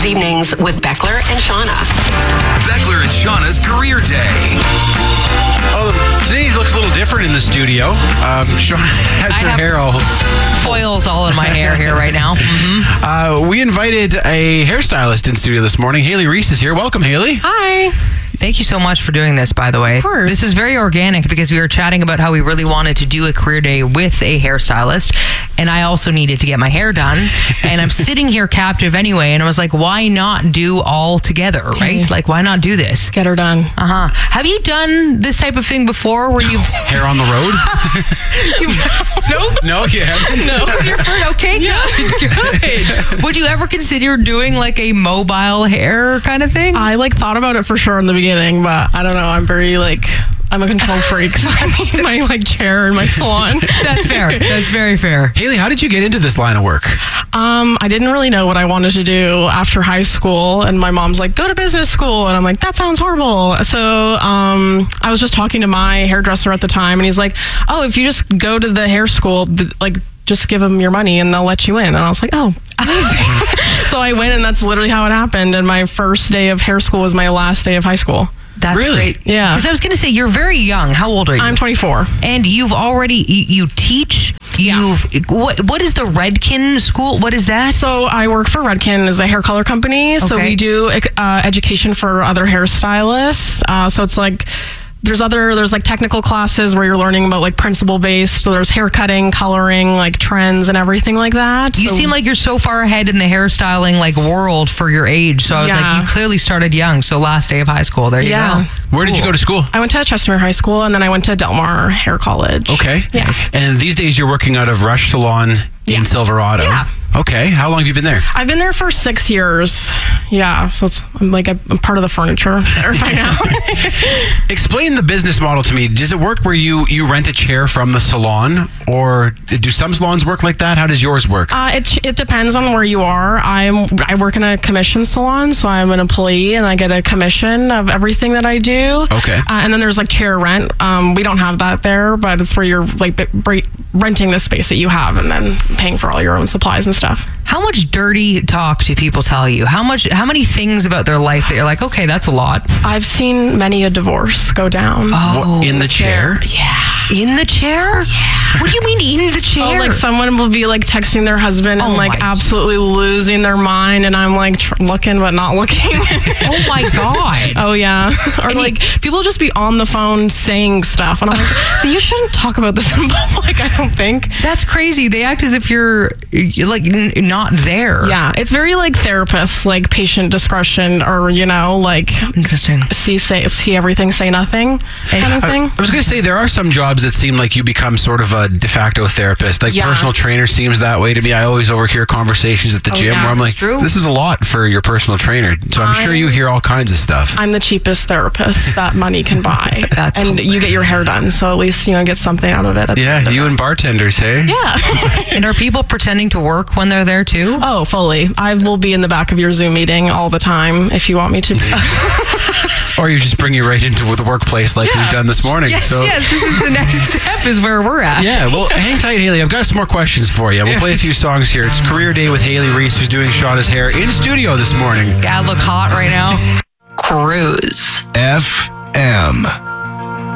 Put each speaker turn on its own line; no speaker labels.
evenings with Beckler and Shauna.
Beckler and Shauna's Career Day.
Oh, today looks a little different in the studio. Shauna has her hair all...
Foils all in my hair here right now. Mm-hmm.
We invited a hairstylist in studio this morning. Haley Reese is here. Welcome, Haley.
Hi. Thank you so much for doing this, by the way.
Of course.
This is very organic because we were chatting about how we really wanted to do a career day with a hairstylist, and I also needed to get my hair done, and I'm sitting here captive anyway, and I was like, why not do all together, right? Like, why not do this?
Get her done.
Have you done this type of thing before where you've...
Hair on the road?
Nope.
No, you haven't?
No. Your first, okay, good. Would you ever consider doing like a mobile hair kind of thing?
I thought about it for sure in the beginning, but I don't know. I'm very I'm a control freak, so I need my chair in my salon.
That's fair. That's very fair.
Haley, how did you get into this line of work?
I didn't really know what I wanted to do after high school, and my mom's like, go to business school, and I'm like, that sounds horrible. So I was just talking to my hairdresser at the time, and he's like, oh, if you just go to the hair school, just give them your money and they'll let you in. And I was like, oh, amazing. So I went, and that's literally how it happened. And my first day of hair school was my last day of high school.
That's
really
great.
Yeah.
Because I was going to say, you're very young. How old are you?
I'm 24.
And you've already, you teach? What is the Redken school? What is that?
So I work for Redken as a hair color company. So we do education for other hairstylists. So it's there's technical classes where you're learning about principle based. So there's hair cutting, coloring, trends and everything like that.
You seem like you're so far ahead in the hairstyling world for your age. So I was like, you clearly started young. So last day of high school, there you go.
Where did you go to school?
I went to Chestermere High School, and then I went to Delmar Hair College.
Okay.
Yeah.
And these days you're working out of Rush Salon in Silverado.
Yeah.
Okay. How long have you been there?
I've been there for 6 years. Yeah. So I'm I'm part of the furniture there by now.
Explain the business model to me. Does it work where you rent a chair from the salon, or do some salons work like that? How does yours work?
It depends on where you are. I work in a commission salon, so I'm an employee and I get a commission of everything that I do.
Okay.
And then there's chair rent. We don't have that there, but it's where you're renting the space that you have and then paying for all your own supplies and stuff.
How much dirty talk do people tell you? How many things about their life that you're like, okay, that's a lot?
I've seen many a divorce go down.
What, in the chair?
Yeah.
In the chair? Yeah. What do you mean in the chair?
Oh, someone will be texting their husband and absolutely losing their mind, and I'm looking but not looking.
Oh my God.
Oh yeah. Or people just be on the phone saying stuff, and I'm like, you shouldn't talk about this in public, I don't think.
That's crazy. They act as if you're not there.
Yeah, it's very therapist, patient discretion, or
interesting.
See everything, say nothing kind of thing.
I was going to say, there are some jobs that seem like you become sort of a de facto therapist. Personal trainer seems that way to me. I always overhear conversations at the gym where I'm like, this is a lot for your personal trainer. So I'm sure you hear all kinds of stuff.
I'm the cheapest therapist that money can buy.
That's
and you get your hair done, so at least get something out of it.
Yeah, you and bartenders, hey?
Yeah.
And are people pretending to work when they're there too?
Oh, fully. I will be in the back of your Zoom meeting all the time if you want me to be.
Or you just bring you right into the workplace we've done this morning.
Yes, this is the next step is where we're at.
Yeah, well, hang tight, Haley. I've got some more questions for you. We'll play a few songs here. It's Career Day with Haley Reese, who's doing Shauna's hair in studio this morning.
I look hot right now.
Cruise.
FM.